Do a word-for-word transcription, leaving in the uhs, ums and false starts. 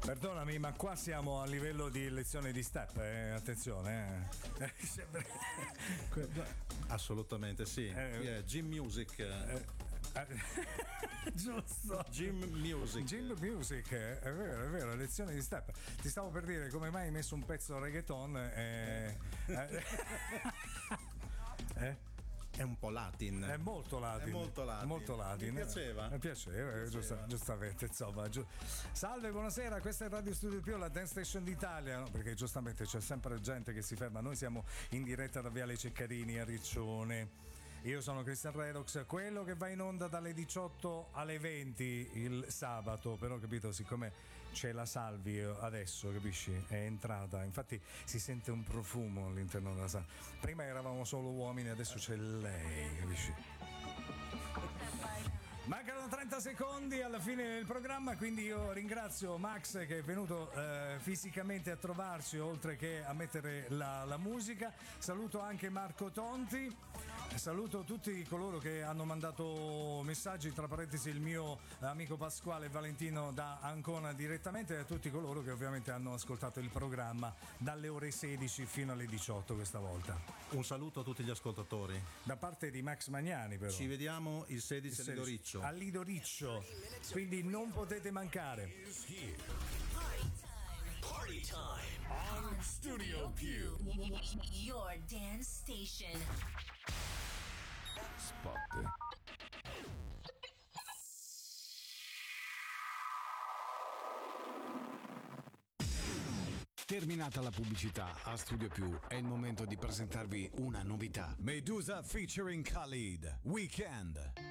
Perdonami, ma qua siamo a livello di lezione di step, eh? Attenzione, eh. Assolutamente sì. Eh, yeah, Gym Music. Eh, giusto. Gym Music. Gym Music, è vero, è vero, lezione di step. Ti stavo per dire come mai hai messo un pezzo reggaeton e... eh, eh? È un po' latin. È molto latin. È molto latin. Molto latin. Mi piaceva. Mi piaceva, Mi piaceva. Giusta, giustamente, insomma. Giu... Salve, buonasera, questa è Radio Studio Più, la Dance Station d'Italia, no? Perché giustamente c'è sempre gente che si ferma. Noi siamo in diretta da Viale Ceccarini a Riccione. Io sono Cristian Redox, quello che va in onda dalle diciotto alle venti il sabato, però capito, siccome c'è la Salvi adesso, capisci? È entrata, infatti si sente un profumo all'interno della sala. Prima eravamo solo uomini, adesso c'è lei, capisci? Mancano trenta secondi alla fine del programma, quindi io ringrazio Max che è venuto eh, fisicamente a trovarci oltre che a mettere la, la musica. Saluto anche Marco Tonti, saluto tutti coloro che hanno mandato messaggi, tra parentesi il mio amico Pasquale Valentino da Ancona direttamente, e a tutti coloro che ovviamente hanno ascoltato il programma dalle ore sedici fino alle diciotto questa volta. Un saluto a tutti gli ascoltatori. Da parte di Max Magnani però. Ci vediamo il sedici a Lido Riccio. A Lido Riccio, quindi non potete mancare. Party time on Studio Più, your dance station. Spot. Terminata la pubblicità, a Studio Più è il momento di presentarvi una novità. Medusa featuring Khalid, Weekend.